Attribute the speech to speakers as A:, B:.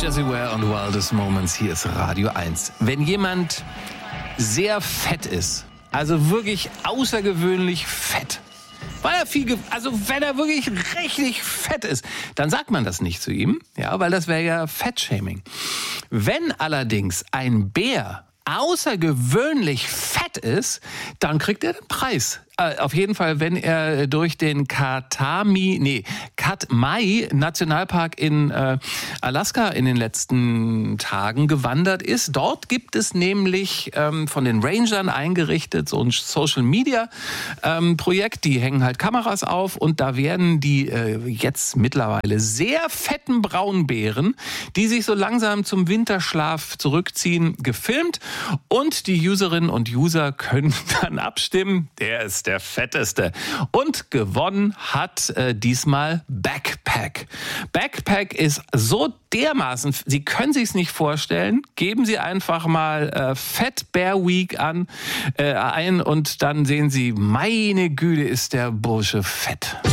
A: Jessie Ware und Wildest Moments. Hier ist Radio 1. Wenn jemand sehr fett ist, also wirklich außergewöhnlich fett, wenn er wirklich richtig fett ist, dann sagt man das nicht zu ihm, ja, weil das wäre ja Fettshaming. Wenn allerdings ein Bär außergewöhnlich fett ist, dann kriegt er den Preis. Auf jeden Fall, wenn er durch den Katmai Nationalpark in Alaska in den letzten Tagen gewandert ist. Dort gibt es nämlich von den Rangern eingerichtet so ein Social-Media-Projekt. Die hängen halt Kameras auf und da werden die jetzt mittlerweile sehr fetten Braunbären, die sich so langsam zum Winterschlaf zurückziehen, gefilmt. Und die Userinnen und User können dann abstimmen. Der ist der fetteste. Und gewonnen hat diesmal Backpack. Backpack ist so dermaßen, Sie können sich's nicht vorstellen. Geben Sie einfach mal Fat Bear Week ein und dann sehen Sie, meine Güte, ist der Bursche fett.